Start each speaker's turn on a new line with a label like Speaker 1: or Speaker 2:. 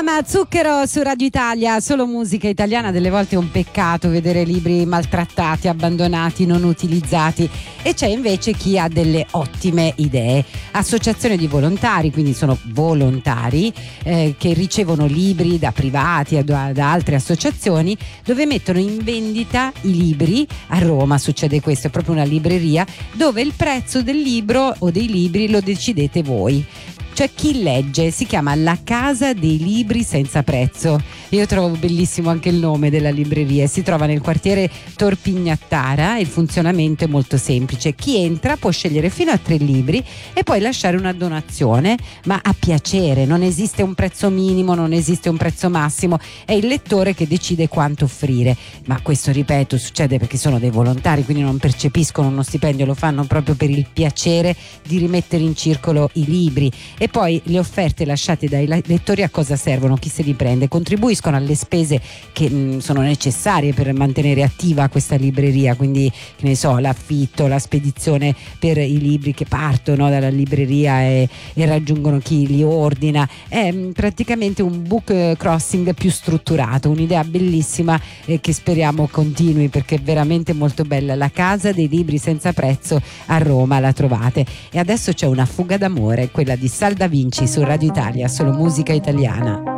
Speaker 1: chiama Zucchero su Radio Italia, solo musica italiana. Delle volte è un peccato vedere libri maltrattati, abbandonati, non utilizzati, e c'è invece chi ha delle ottime idee. Associazione di volontari, quindi sono volontari che ricevono libri da privati, da altre associazioni, dove mettono in vendita i libri. A Roma succede questo, è proprio una libreria dove il prezzo del libro o dei libri lo decidete voi. Cioè chi legge, si chiama La Casa dei Libri Senza Prezzo. Io trovo bellissimo anche il nome della libreria. Si trova nel quartiere Torpignattara e il funzionamento è molto semplice. Chi entra può scegliere fino a 3 libri e poi lasciare una donazione, ma a piacere. Non esiste un prezzo minimo, non esiste un prezzo massimo, è il lettore che decide quanto offrire. Ma questo, ripeto, succede perché sono dei volontari, quindi non percepiscono uno stipendio, lo fanno proprio per il piacere di rimettere in circolo i libri. E poi le offerte lasciate dai lettori a cosa servono? Chi se li prende? Contribuiscono alle spese che sono necessarie per mantenere attiva questa libreria, quindi che ne so, l'affitto, la spedizione per i libri che partono dalla libreria e raggiungono chi li ordina. È praticamente un book crossing più strutturato, un'idea bellissima che speriamo continui, perché è veramente molto bella. La Casa dei Libri Senza Prezzo a Roma, la trovate. E adesso c'è una fuga d'amore, quella di Sal Da Vinci su Radio Italia, solo musica italiana.